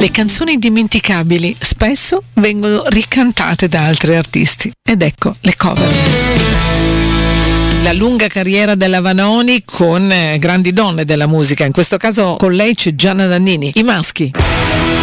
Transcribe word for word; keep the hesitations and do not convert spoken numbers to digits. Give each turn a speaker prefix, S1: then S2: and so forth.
S1: Le canzoni dimenticabili spesso vengono ricantate da altri artisti ed ecco le cover. La lunga carriera della Vanoni con eh, grandi donne della musica, in questo caso con lei c'è Gianna Nannini, I Maschi.